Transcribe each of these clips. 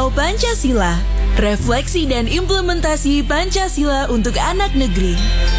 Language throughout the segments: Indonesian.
Kilau Pancasila, refleksi dan implementasi Pancasila untuk anak negeri.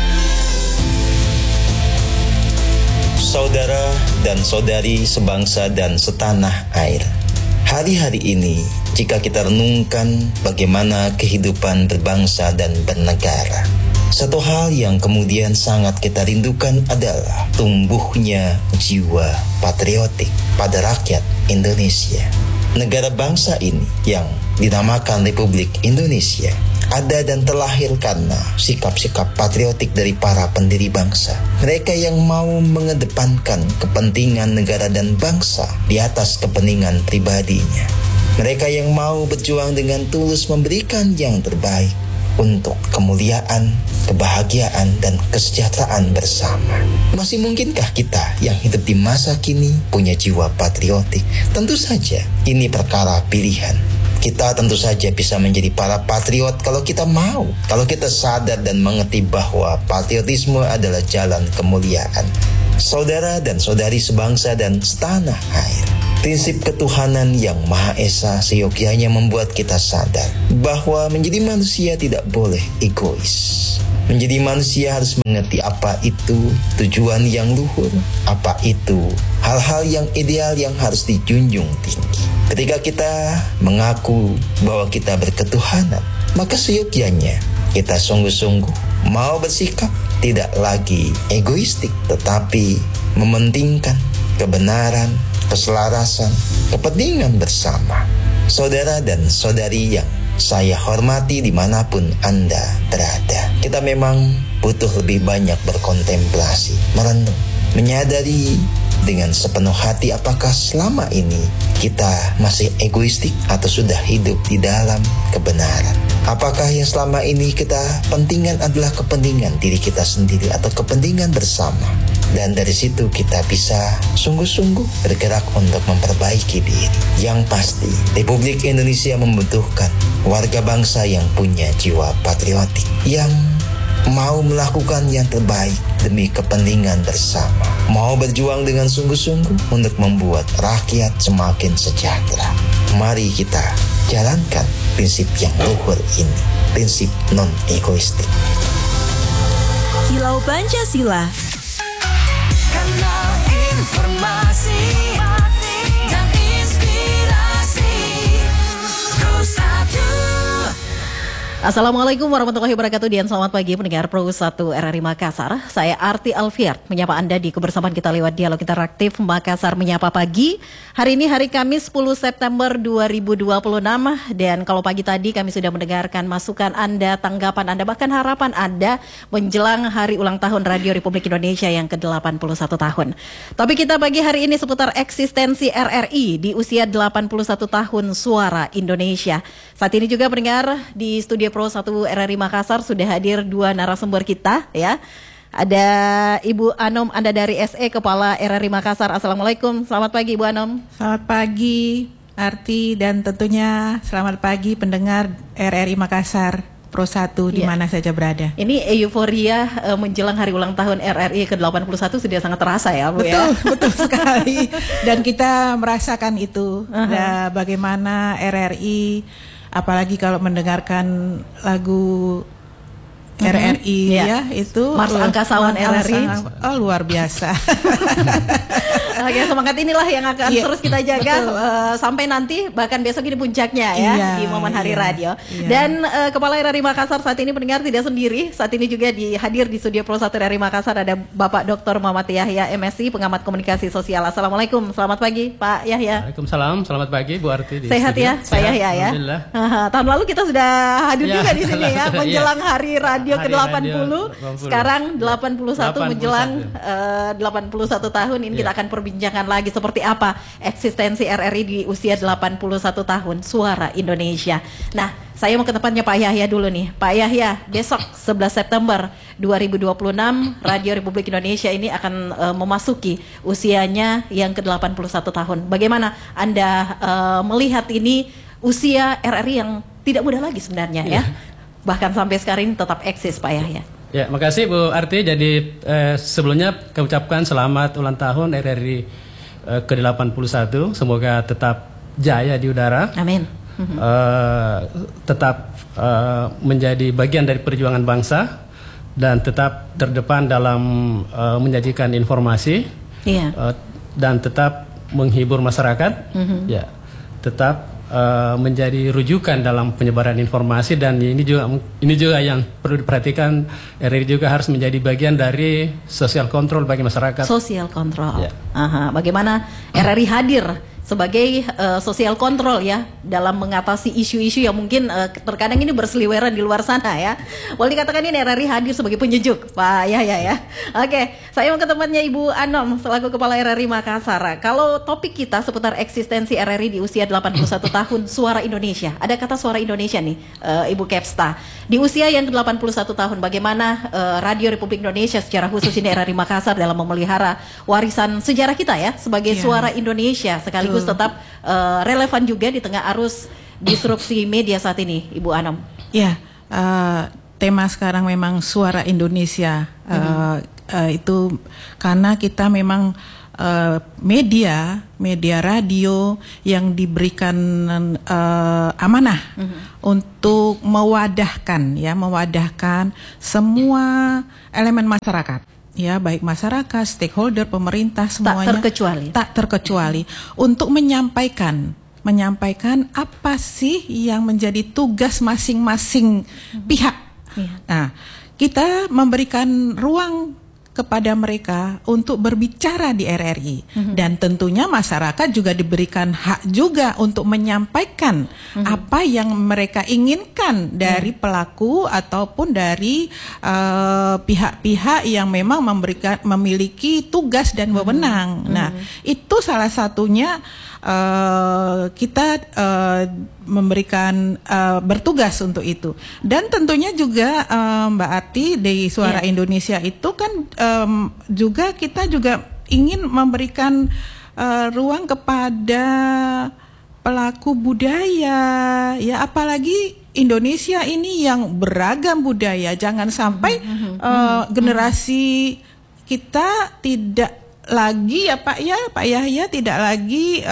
Saudara dan saudari sebangsa dan setanah air, hari-hari ini jika kita renungkan bagaimana kehidupan berbangsa dan bernegara, satu hal yang kemudian sangat kita rindukan adalah tumbuhnya jiwa patriotik pada rakyat Indonesia. Negara bangsa ini yang dinamakan Republik Indonesia ada dan terlahir karena sikap-sikap patriotik dari para pendiri bangsa. Mereka yang mau mengedepankan kepentingan negara dan bangsa di atas kepentingan pribadinya. Mereka yang mau berjuang dengan tulus memberikan yang terbaik untuk kemuliaan, kebahagiaan, dan kesejahteraan bersama. Masih mungkinkah kita yang hidup di masa kini punya jiwa patriotik? Tentu saja, ini perkara pilihan. Kita tentu saja bisa menjadi para patriot kalau kita mau, kalau kita sadar dan mengerti bahwa patriotisme adalah jalan kemuliaan. Saudara dan saudari sebangsa dan setanah air, prinsip ketuhanan yang Maha Esa seyogyanya membuat kita sadar bahwa menjadi manusia tidak boleh egois. Menjadi manusia harus mengerti apa itu tujuan yang luhur, apa itu hal-hal yang ideal yang harus dijunjung tinggi. Ketika kita mengaku bahwa kita berketuhanan, maka seyogyanya kita sungguh-sungguh mau bersikap tidak lagi egoistik, tetapi mementingkan kebenaran, keselarasan, kepentingan bersama. Saudara dan saudari yang saya hormati dimanapun Anda berada, kita memang butuh lebih banyak berkontemplasi, merenung, menyadari dengan sepenuh hati apakah selama ini kita masih egoistik atau sudah hidup di dalam kebenaran. Apakah yang selama ini kita pentingkan adalah kepentingan diri kita sendiri atau kepentingan bersama. Dan dari situ kita bisa sungguh-sungguh bergerak untuk memperbaiki diri. Yang pasti, Republik Indonesia membutuhkan warga bangsa yang punya jiwa patriotik, yang mau melakukan yang terbaik demi kepentingan bersama, mau berjuang dengan sungguh-sungguh untuk membuat rakyat semakin sejahtera. Mari kita jalankan prinsip yang luhur ini, prinsip non-egoistik. Kilau Pancasila, kanal informasi dan inspirasi Pro1. Assalamualaikum warahmatullahi wabarakatuh dan selamat pagi pendengar Pro1 RRI Makassar. Saya Arti Alfiard menyapa Anda di kebersamaan kita lewat dialog interaktif Makassar Menyapa Pagi. Hari ini hari Kamis 10 September 2026 dan kalau pagi tadi kami sudah mendengarkan masukan Anda, tanggapan Anda, bahkan harapan Anda menjelang hari ulang tahun Radio Republik Indonesia yang ke-81 tahun. Topik kita pagi hari ini seputar eksistensi RRI di usia 81 tahun Suara Indonesia. Saat ini juga pendengar di studio Pro1 RRI Makassar sudah hadir dua narasumber kita ya. Ada Ibu Anom Anda dari SE Kepala RRI Makassar. Assalamualaikum, selamat pagi Ibu Anom. Selamat pagi Arti dan tentunya selamat pagi pendengar RRI Makassar Pro1 di mana saja berada. Ini euforia menjelang hari ulang tahun RRI ke-81 sudah sangat terasa ya Bu. Betul, ya. Betul sekali. Dan kita merasakan itu bagaimana RRI, apalagi kalau mendengarkan lagu RRI ya itu Mars Angkasawan RRI. Luar biasa. Oke, semangat inilah yang akan terus kita jaga sampai nanti bahkan besok ini puncaknya ya di momen Hari Radio. Dan Kepala RRI Makassar saat ini pendengar tidak sendiri. Saat ini juga hadir di studio Pro1 RRI Makassar ada Bapak Dr. Muhammad Yahya MSc, pengamat komunikasi sosial. Assalamualaikum, selamat pagi Pak Yahya. Waalaikumsalam, selamat pagi Bu Arti. Sehat ya Pak Yahya ya. Alhamdulillah. Tahun lalu kita sudah hadir juga di sini ya menjelang Hari Radio ke-80. Sekarang 81 menjelang 81 tahun ini kita akan perbincangan lagi seperti apa eksistensi RRI di usia 81 tahun Suara Indonesia. Nah, saya mau ke tempatnya Pak Yahya dulu nih. Pak Yahya, besok 11 September 2026 Radio Republik Indonesia ini akan memasuki usianya yang ke-81 tahun. Bagaimana Anda melihat ini usia RRI yang tidak mudah lagi sebenarnya ya? Bahkan sampai sekarang ini tetap eksis Pak Yahya. Ya, makasih Bu Arti. Jadi sebelumnya kami ucapkan selamat ulang tahun RRI ke-81. Semoga tetap jaya di udara. Amin. tetap menjadi bagian dari perjuangan bangsa dan tetap terdepan dalam menyajikan informasi, dan tetap menghibur masyarakat, ya, tetap menjadi rujukan dalam penyebaran informasi. Dan ini juga yang perlu diperhatikan, RRI juga harus menjadi bagian dari social control bagi masyarakat. Social control. Bagaimana RRI hadir sebagai social control ya dalam mengatasi isu-isu yang mungkin terkadang ini berseliweran di luar sana ya. Boleh dikatakan ini RRI hadir sebagai penyejuk, Pak Yahya ya. Oke, saya mau ke temannya Ibu Anom selaku Kepala RRI Makassar. Kalau topik kita seputar eksistensi RRI di usia 81 tahun, Suara Indonesia. Ada kata Suara Indonesia nih, Ibu Kepsta. Di usia yang ke-81 tahun, bagaimana Radio Republik Indonesia secara khusus ini RRI Makassar dalam memelihara warisan sejarah kita ya sebagai Suara Indonesia, sekaligus tetap relevan juga di tengah arus disrupsi media saat ini, Ibu Anom. Ya, tema sekarang memang Suara Indonesia. Itu karena kita memang media radio yang diberikan amanah untuk mewadahkan semua elemen masyarakat. Ya, baik masyarakat, stakeholder, pemerintah, semuanya tak terkecuali untuk menyampaikan apa sih yang menjadi tugas masing-masing pihak. Nah, kita memberikan ruang kepada mereka untuk berbicara di RRI, dan tentunya masyarakat juga diberikan hak juga untuk menyampaikan apa yang mereka inginkan dari pelaku ataupun dari pihak-pihak yang memang memiliki tugas dan wewenang. Nah, itu salah satunya kita memberikan bertugas untuk itu. Dan tentunya juga Mbak Arti di Suara Indonesia itu kan juga kita juga ingin memberikan ruang kepada pelaku budaya ya, apalagi Indonesia ini yang beragam budaya. Jangan sampai generasi kita tidak lagi Pak Yahya tidak lagi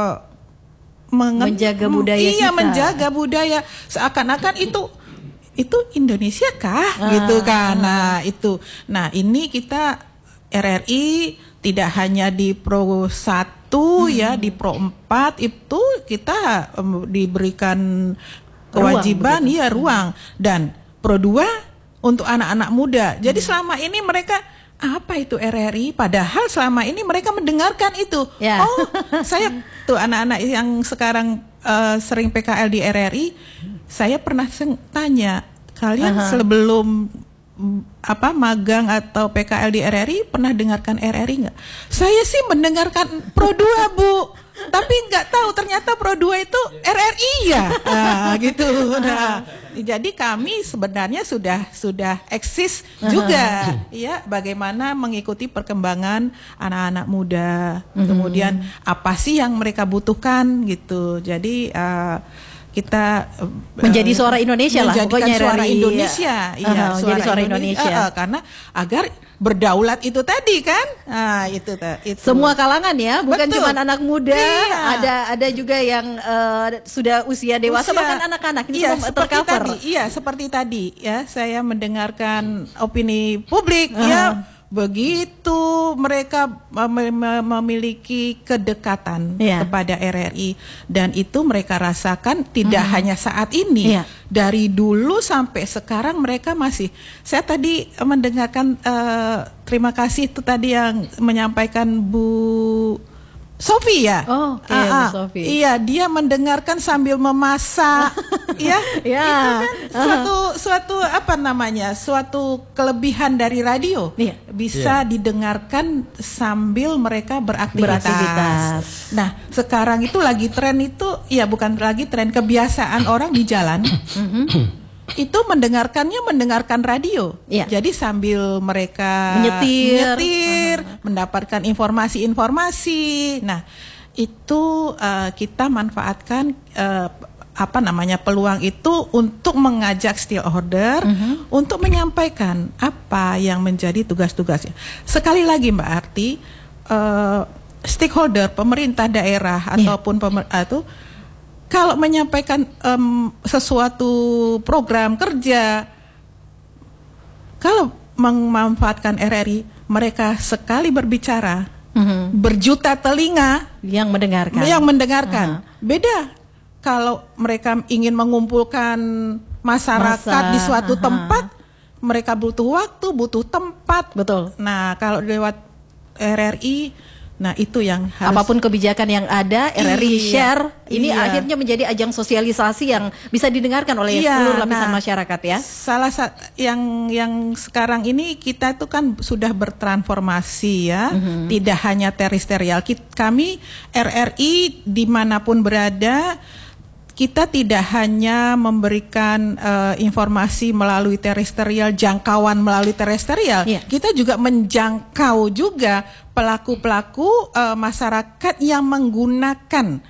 menjaga budaya kita. Menjaga budaya seakan-akan itu Indonesia kah gitu kan. Nah, ini kita RRI tidak hanya di Pro 1 ya, di Pro 4 itu kita diberikan kewajiban ruang, dan Pro 2 untuk anak-anak muda. Jadi selama ini mereka apa itu RRI? Padahal selama ini mereka mendengarkan itu. Oh, saya tuh anak-anak yang sekarang sering PKL di RRI, saya pernah tanya, kalian sebelum magang atau PKL di RRI pernah dengarkan RRI nggak? Saya sih mendengarkan Pro 2, Bu. Tapi nggak tahu ternyata Pro 2 itu RRI ya, gitu. Nah, jadi kami sebenarnya sudah eksis juga, ya, bagaimana mengikuti perkembangan anak-anak muda, kemudian apa sih yang mereka butuhkan gitu. Jadi kita menjadi Suara Indonesia lah, pokoknya Suara Indonesia, menjadi Suara Indonesia, karena agar berdaulat itu tadi kan, itu. Semua kalangan ya, bukan cuma anak muda, ada juga yang sudah usia dewasa, bahkan anak-anak ini semua tercover. Seperti tadi ya, saya mendengarkan opini publik ya. Begitu mereka memiliki kedekatan kepada RRI, dan itu mereka rasakan tidak hanya saat ini, dari dulu sampai sekarang mereka masih. Saya tadi mendengarkan, terima kasih itu tadi yang menyampaikan Bu Sofi ya. Oh, Bu Sofi. Iya, dia mendengarkan sambil memasak. Ya. Itu kan suatu kelebihan dari radio. Bisa didengarkan sambil mereka beraktivitas. Nah, sekarang itu lagi tren itu, ya bukan lagi tren, kebiasaan orang di jalan. Itu mendengarkan radio. Jadi sambil mereka menyetir, mendapatkan informasi-informasi. Nah, itu kita manfaatkan peluang itu untuk mengajak stakeholder untuk menyampaikan apa yang menjadi tugas-tugasnya. Sekali lagi Mbak Arti, stakeholder pemerintah daerah ataupun kalau menyampaikan sesuatu program kerja, kalau memanfaatkan RRI, mereka sekali berbicara, berjuta telinga yang mendengarkan. Beda kalau mereka ingin mengumpulkan masyarakat di suatu tempat, mereka butuh waktu, butuh tempat. Betul. Nah, kalau lewat RRI, nah itu yang harus, apapun kebijakan yang ada, RRI share. Ini akhirnya menjadi ajang sosialisasi yang bisa didengarkan oleh seluruh lapisan masyarakat ya. Salah satu yang sekarang ini kita itu kan sudah bertransformasi ya, tidak hanya terestrial. Kami RRI dimanapun berada, kita tidak hanya memberikan informasi melalui terestrial, jangkauan melalui terestrial, kita juga menjangkau juga pelaku-pelaku masyarakat yang menggunakan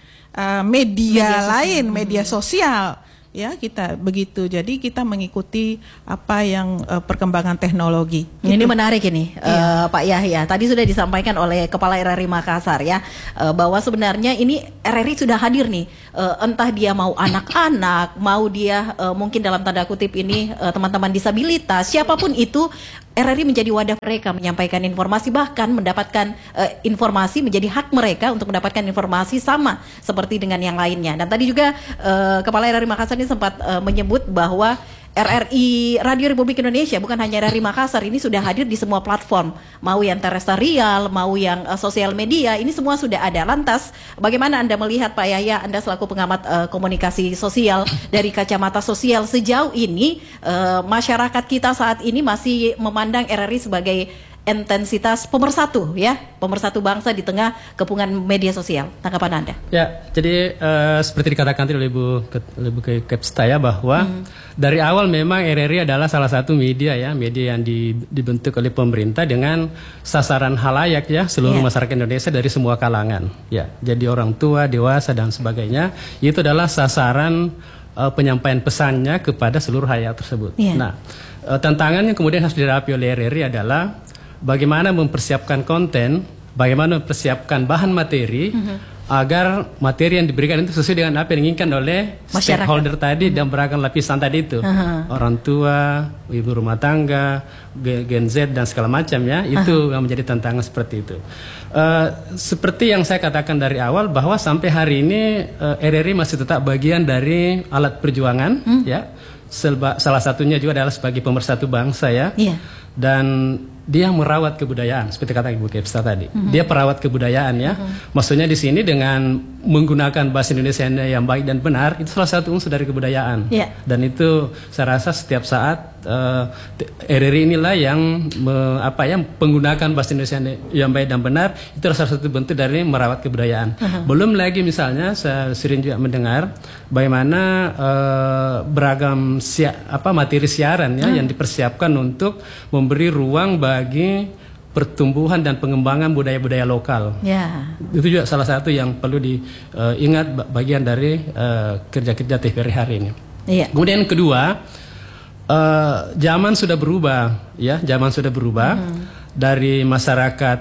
media lain, media sosial. Ya, kita begitu. Jadi kita mengikuti apa yang perkembangan teknologi. Ini menarik ini, Pak Yahya. Tadi sudah disampaikan oleh Kepala RRI Makassar ya, bahwa sebenarnya ini RRI sudah hadir nih. Entah dia mau anak-anak, mau dia mungkin dalam tanda kutip ini teman-teman disabilitas, siapapun itu, RRI menjadi wadah mereka menyampaikan informasi, bahkan mendapatkan informasi menjadi hak mereka untuk mendapatkan informasi sama seperti dengan yang lainnya. Dan tadi juga Kepala RRI Makassar ini sempat menyebut bahwa RRI Radio Republik Indonesia, bukan hanya RRI Makassar, ini sudah hadir di semua platform, mau yang terestrial, mau yang sosial media, ini semua sudah ada. Lantas, bagaimana Anda melihat, Pak Yahya, Anda selaku pengamat komunikasi sosial, dari kacamata sosial sejauh ini, masyarakat kita saat ini masih memandang RRI sebagai intensitas pemersatu ya, pemersatu bangsa di tengah kepungan media sosial. Tanggapan Anda? Ya, jadi seperti dikatakan tadi oleh Ibu Kepsta ya, bahwa dari awal memang RRI adalah salah satu media ya, media yang dibentuk oleh pemerintah dengan sasaran halayak ya, seluruh masyarakat Indonesia dari semua kalangan. Ya, jadi orang tua, dewasa dan sebagainya, itu adalah sasaran penyampaian pesannya kepada seluruh halayak tersebut. Nah, tantangan yang kemudian harus dihadapi oleh RRI adalah bagaimana mempersiapkan konten, bagaimana mempersiapkan bahan materi agar materi yang diberikan itu sesuai dengan apa yang diinginkan oleh stakeholder tadi dan beragam lapisan tadi itu, orang tua, ibu rumah tangga, Gen Z dan segala macam ya, itu yang menjadi tantangan seperti itu. Seperti yang saya katakan dari awal bahwa sampai hari ini RRI masih tetap bagian dari alat perjuangan ya. Salah satunya juga adalah sebagai pemersatu bangsa ya. Dan dia merawat kebudayaan seperti kata Ibu Kepsta tadi. Dia perawat kebudayaan ya. Maksudnya di sini dengan menggunakan bahasa Indonesia yang baik dan benar, itu salah satu unsur dari kebudayaan. Dan itu saya rasa setiap saat RRI inilah yang menggunakan bahasa Indonesia yang baik dan benar, itu salah satu bentuk dari merawat kebudayaan. Belum lagi misalnya saya sering juga mendengar bagaimana beragam materi siaran ya yang dipersiapkan untuk memberi ruang bagi pertumbuhan dan pengembangan budaya-budaya lokal. Itu juga salah satu yang perlu diingat bagian dari kerja-kerja TVRI hari ini. Kemudian kedua, zaman sudah berubah ya, zaman sudah berubah dari masyarakat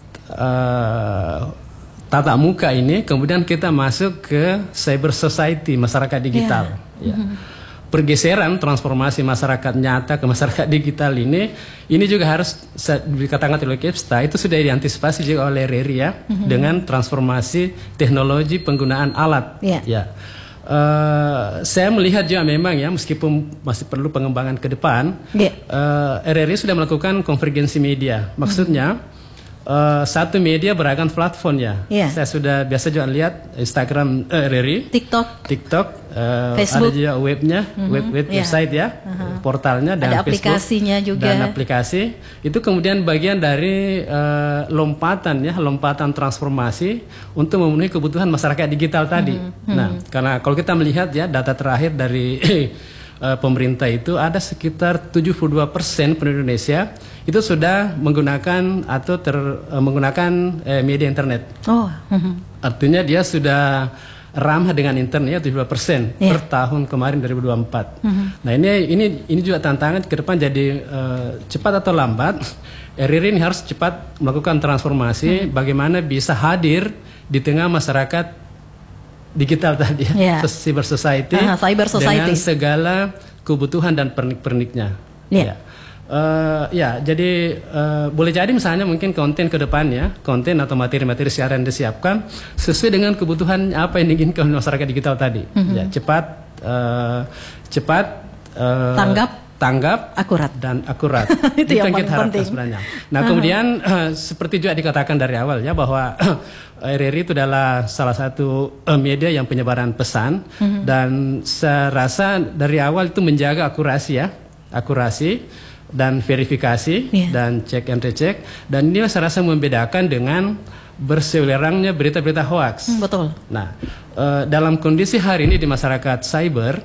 tatap muka ini, kemudian kita masuk ke cyber society, masyarakat digital. Pergeseran transformasi masyarakat nyata ke masyarakat digital ini juga harus dikatakan oleh Kepsta, itu sudah diantisipasi juga oleh RRI ya, dengan transformasi teknologi penggunaan alat. Saya melihat juga memang ya, meskipun masih perlu pengembangan ke depan, RRI sudah melakukan konvergensi media. Maksudnya satu media beragam platformnya. Saya sudah biasa juga lihat Instagram RRI, TikTok, Facebook, ada juga webnya, website ya, portalnya dan ada Facebook, aplikasinya juga. Dan aplikasi itu kemudian bagian dari lompatan transformasi untuk memenuhi kebutuhan masyarakat digital tadi. Nah, karena kalau kita melihat ya data terakhir dari pemerintah itu ada sekitar 72% penduduk Indonesia itu sudah menggunakan atau menggunakan media internet. Artinya dia sudah ramah dengan internet ya 72% per tahun kemarin 2024. Nah ini juga tantangan ke depan, jadi cepat atau lambat RRI ini harus cepat melakukan transformasi bagaimana bisa hadir di tengah masyarakat digital tadi, cyber society, dengan segala kebutuhan dan pernik-perniknya. Jadi boleh jadi misalnya mungkin konten ke depannya, konten atau materi-materi siaran disiapkan sesuai dengan kebutuhan apa yang diinginkan masyarakat digital tadi. Cepat, tanggap, akurat. Itu yang kita harapkan sebenarnya. Nah, kemudian seperti juga dikatakan dari awal ya bahwa RRI itu adalah salah satu media yang penyebaran pesan dan saya rasa dari awal itu menjaga akurasi dan verifikasi dan cek and recheck, dan ini saya rasa membedakan dengan berselerangnya berita-berita hoax. Betul. Nah, dalam kondisi hari ini di masyarakat cyber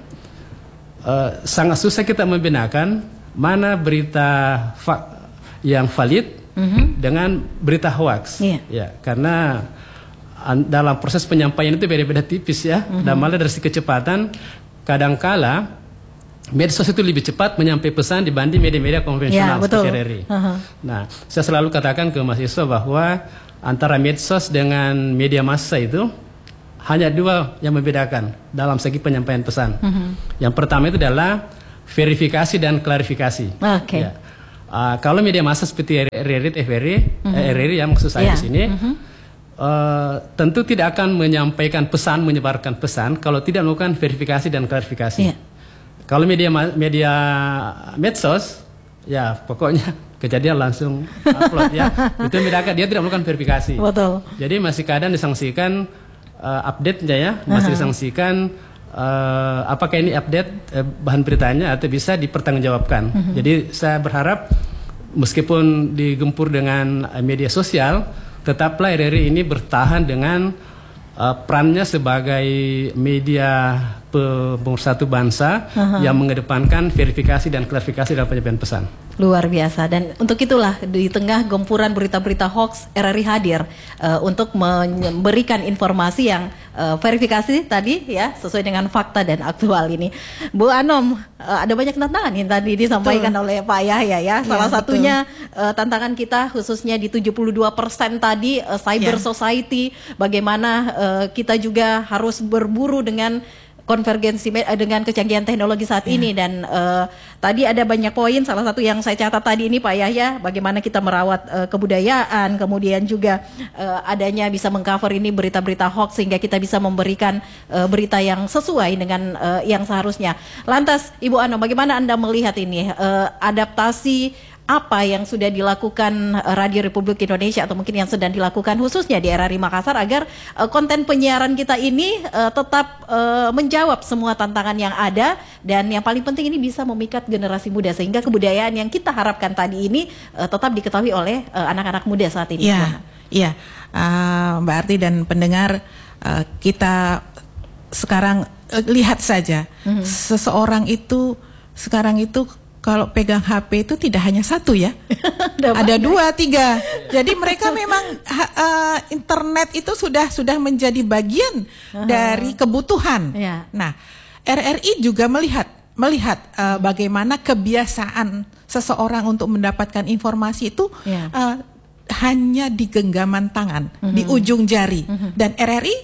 sangat susah kita membedakan mana berita yang valid dengan berita hoax. Ya, karena dalam proses penyampaian itu beda-beda tipis ya. Dan malah dari segi kecepatan kadangkala medsos itu lebih cepat menyampaikan pesan dibanding media-media konvensional seperti RRI. Nah, saya selalu katakan ke mahasiswa bahwa antara medsos dengan media massa itu hanya dua yang membedakan dalam segi penyampaian pesan. Yang pertama itu adalah verifikasi dan klarifikasi. Kalau media massa seperti RRI yang maksud saya di sini, tentu tidak akan menyampaikan pesan, menyebarkan pesan kalau tidak melakukan verifikasi dan klarifikasi. Kalau media medsos, ya pokoknya kejadian langsung upload ya. Itu membedakan, dia tidak melakukan verifikasi. Betul. Jadi masih kadang disangsikan update-nya ya, masih disangsikan apakah ini update bahan beritanya atau bisa dipertanggungjawabkan. Jadi saya berharap meskipun digempur dengan media sosial, tetaplah RRI ini bertahan dengan perannya sebagai media pemersatu bangsa yang mengedepankan verifikasi dan klarifikasi dalam penyampaian pesan. Luar biasa, dan untuk itulah di tengah gempuran berita-berita hoax, RRI hadir untuk memberikan informasi yang verifikasi tadi ya, sesuai dengan fakta dan aktual ini. Bu Anom, ada banyak tantangan yang tadi disampaikan oleh Pak Yahya ya. Salah satunya tantangan kita khususnya di 72% tadi cyber society, bagaimana kita juga harus berburu dengan konvergensi dengan kecanggihan teknologi saat ini, dan tadi ada banyak poin. Salah satu yang saya catat tadi ini Pak Yahya, bagaimana kita merawat kebudayaan, kemudian juga adanya bisa mengcover ini berita-berita hoax sehingga kita bisa memberikan berita yang sesuai dengan yang seharusnya. Lantas Ibu Anom, bagaimana Anda melihat ini adaptasi apa yang sudah dilakukan Radio Republik Indonesia atau mungkin yang sedang dilakukan khususnya di RRI Makassar agar konten penyiaran kita ini tetap menjawab semua tantangan yang ada, dan yang paling penting ini bisa memikat generasi muda sehingga kebudayaan yang kita harapkan tadi ini tetap diketahui oleh anak-anak muda saat ini. Iya, Mbak Arti dan pendengar, kita sekarang lihat saja seseorang itu sekarang itu kalau pegang HP itu tidak hanya satu ya, ada 2, 3. Jadi mereka memang internet itu sudah menjadi bagian dari kebutuhan. Nah, RRI juga melihat bagaimana kebiasaan seseorang untuk mendapatkan informasi itu hanya di genggaman tangan, di ujung jari, dan RRI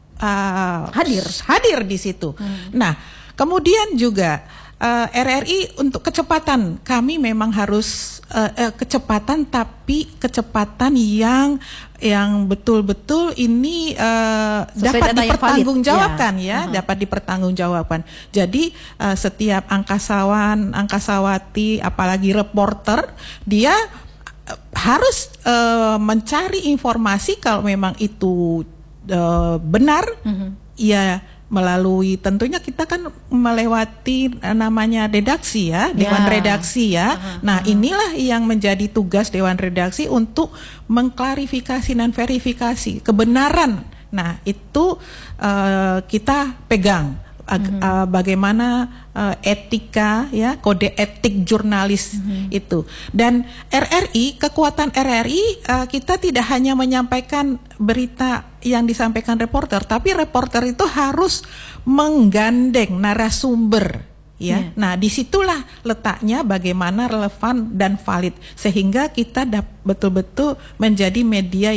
hadir di situ. Nah, kemudian juga RRI untuk kecepatan, kami memang harus kecepatan, tapi kecepatan yang betul-betul ini dapat dipertanggungjawabkan dapat dipertanggungjawabkan. Jadi setiap angkasawan, angkasawati, apalagi reporter, dia harus mencari informasi kalau memang itu benar, ya melalui, tentunya kita kan melewati namanya redaksi ya, Dewan Redaksi ya. Nah, inilah yang menjadi tugas Dewan Redaksi untuk mengklarifikasi dan verifikasi kebenaran. Nah, itu kita pegang bagaimana etika ya, kode etik jurnalis itu. Dan RRI, kekuatan RRI, kita tidak hanya menyampaikan berita yang disampaikan reporter, tapi reporter itu harus menggandeng narasumber ya. Nah, disitulah letaknya bagaimana relevan dan valid sehingga kita betul-betul menjadi media yang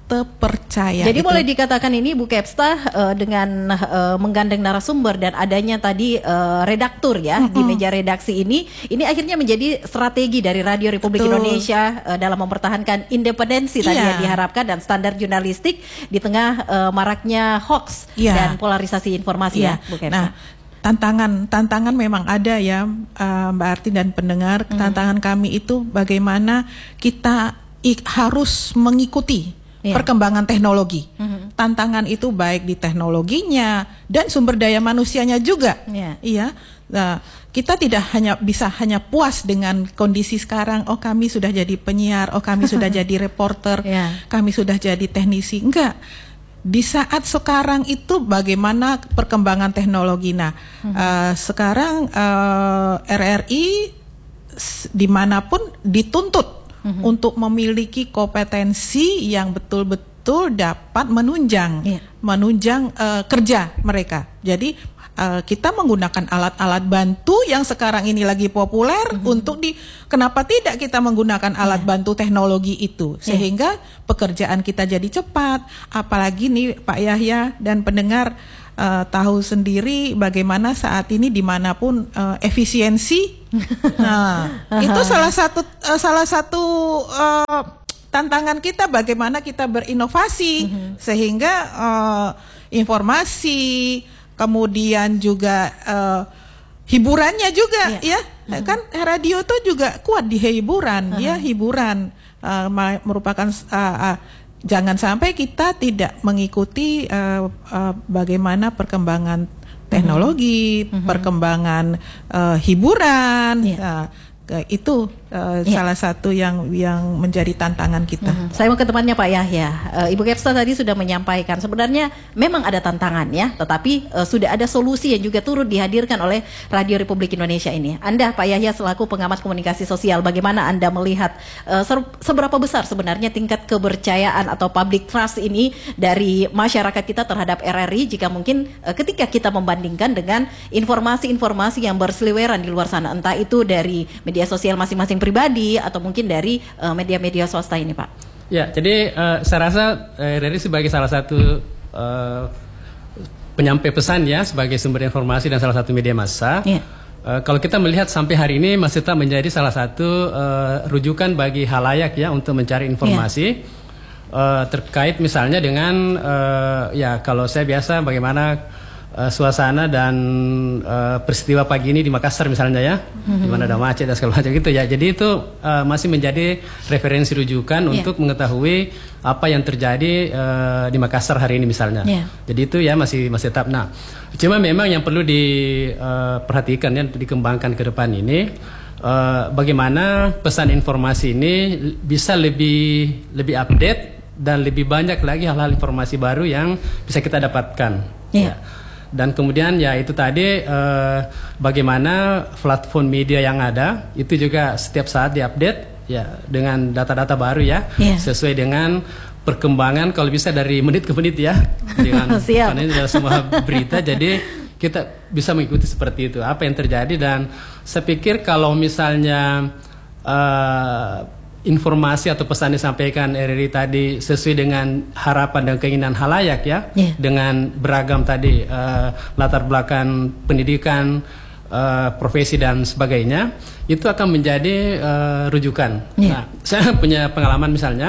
terpercaya. Jadi itu. boleh dikatakan ini Bu Kepsta dengan menggandeng narasumber dan adanya tadi redaktur ya di meja redaksi ini akhirnya menjadi strategi dari Radio Republik Indonesia dalam mempertahankan independensi tadi yang diharapkan dan standar jurnalistik di tengah maraknya hoax dan polarisasi informasi ya Bu Kepsta. Nah, tantangan memang ada ya Mbak Arti dan pendengar. Tantangan kami itu bagaimana kita harus mengikuti perkembangan teknologi. Tantangan itu baik di teknologinya dan sumber daya manusianya juga. Iya. Nah, kita tidak bisa hanya puas dengan kondisi sekarang. Oh, kami sudah jadi penyiar, oh kami sudah jadi reporter, kami sudah jadi teknisi. Enggak. Di saat sekarang itu bagaimana perkembangan teknologi. Nah, sekarang RRI dimanapun dituntut untuk memiliki kompetensi yang betul-betul dapat menunjang kerja mereka. Jadi kita menggunakan alat-alat bantu yang sekarang ini lagi populer kenapa tidak kita menggunakan alat bantu teknologi itu sehingga pekerjaan kita jadi cepat. Apalagi nih Pak Yahya dan pendengar tahu sendiri bagaimana saat ini dimanapun efisiensi. Nah, itu salah satu tantangan kita bagaimana kita berinovasi sehingga informasi kemudian juga hiburannya juga kan radio itu juga kuat di hiburan hiburan merupakan jangan sampai kita tidak mengikuti bagaimana perkembangan teknologi, perkembangan hiburan. Itu salah satu yang menjadi tantangan kita. Saya mau ke temannya Pak Yahya. Ibu Kepsta tadi sudah menyampaikan sebenarnya memang ada tantangan ya, tetapi sudah ada solusi yang juga turut dihadirkan oleh Radio Republik Indonesia ini. Anda Pak Yahya selaku pengamat komunikasi sosial, bagaimana Anda melihat seberapa besar sebenarnya tingkat kepercayaan atau public trust ini dari masyarakat kita terhadap RRI jika mungkin ketika kita membandingkan dengan informasi-informasi yang berseliweran di luar sana, entah itu dari media sosial masing-masing pribadi atau mungkin dari media-media swasta ini, Pak? Ya, jadi saya rasa RRI sebagai salah satu penyampai pesan ya, sebagai sumber informasi dan salah satu media massa. Kalau kita melihat sampai hari ini masih tetap menjadi salah satu rujukan bagi halayak ya untuk mencari informasi terkait misalnya dengan ya kalau saya biasa bagaimana suasana dan peristiwa pagi ini di Makassar misalnya ya, di mana ada macet dan segala macam gitu ya. Jadi itu masih menjadi referensi rujukan untuk mengetahui apa yang terjadi di Makassar hari ini misalnya. Jadi itu ya masih tetap. Nah, cuma memang yang perlu diperhatikan ya, dikembangkan ke depan ini bagaimana pesan informasi ini bisa lebih update dan lebih banyak lagi hal-hal informasi baru yang bisa kita dapatkan. Ya. Dan kemudian ya itu tadi bagaimana platform media yang ada itu juga setiap saat diupdate ya dengan data-data baru ya sesuai dengan perkembangan kalau bisa dari menit ke menit ya dengan karena ini adalah semua berita jadi kita bisa mengikuti seperti itu apa yang terjadi dan saya pikir kalau misalnya informasi atau pesan disampaikan RRI tadi sesuai dengan harapan dan keinginan halayak ya, dengan beragam tadi latar belakang pendidikan, profesi dan sebagainya, itu akan menjadi rujukan. Nah, saya punya pengalaman misalnya,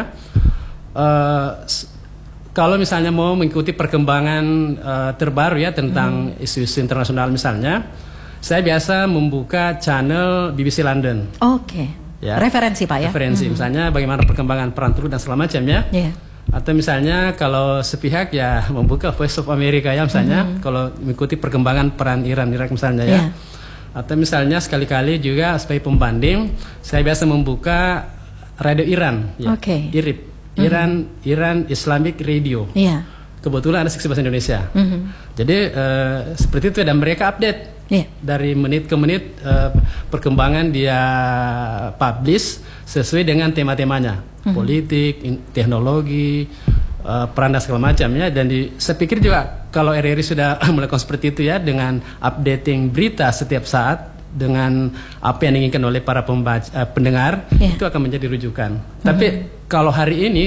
kalau misalnya mau mengikuti perkembangan terbaru ya tentang isu-isu internasional misalnya, saya biasa membuka channel BBC London. Ya. Referensi Pak ya. Referensi misalnya bagaimana perkembangan perang turut dan segala macam ya. Atau misalnya kalau sepihak ya membuka Voice of America ya misalnya kalau mengikuti perkembangan perang Iran-Irak misalnya ya. Atau misalnya sekali-kali juga sebagai pembanding saya biasa membuka Radio Iran ya. IRIB. Iran Islamic Radio. Kebetulan ada seksi bahasa Indonesia. Jadi seperti itu dan mereka update dari menit ke menit perkembangan dia publish sesuai dengan tema-temanya, politik, teknologi, peran dan segala macam ya. Dan saya pikir juga kalau RRI sudah melakukan seperti itu ya dengan updating berita setiap saat dengan apa yang diinginkan oleh para pendengar itu akan menjadi rujukan. Tapi kalau hari ini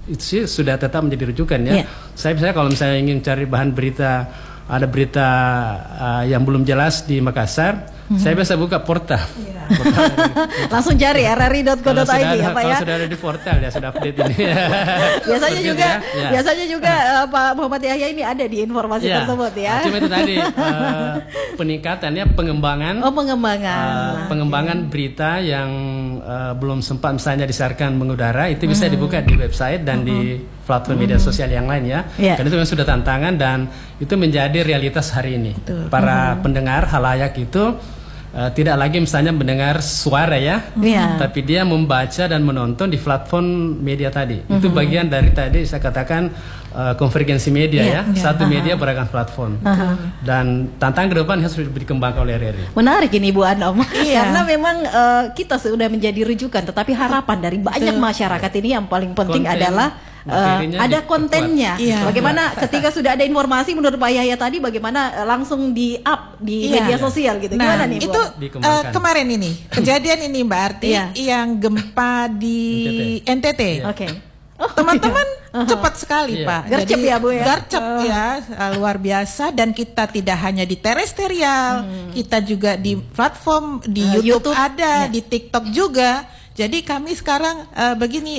itu sih sudah tetap menjadi rujukan ya. Saya kalau misalnya ingin cari bahan berita, ada berita yang belum jelas di Makassar, saya biasa buka portal. Langsung cari rri.co.id ya Pak ya. Kalau sudah ada di portal ya sudah update ini. biasanya juga Pak Muhammad Yahya ini ada di informasi tersebut ya. Cuma itu tadi peningkatannya pengembangan berita yang belum sempat misalnya disiarkan mengudara itu bisa dibuka di website dan di platform media sosial yang lain ya. Karena itu memang sudah tantangan dan itu menjadi realitas hari ini. Para pendengar halayak itu tidak lagi misalnya mendengar suara ya, tapi dia membaca dan menonton di platform media tadi. Itu bagian dari tadi saya katakan konvergensi media ya, satu media beragam platform. Dan tantangan ke depan harus dikembangkan oleh RRI. Menarik ini Bu Anom, karena memang kita sudah menjadi rujukan, tetapi harapan dari banyak masyarakat ini yang paling penting adalah ada kontennya. Bagaimana ketika sudah ada informasi menurut Pak Yahya tadi, bagaimana langsung di up di media sosial gitu. Gimana nih Bu? Itu kemarin ini kejadian ini Mbak Arti yang gempa di NTT. Teman-teman cepat sekali Pak. Gercep ya Bu ya. Gercep ya, luar biasa. Dan kita tidak hanya di terestrial, kita juga di platform di YouTube ada, di TikTok juga. Jadi kami sekarang begini,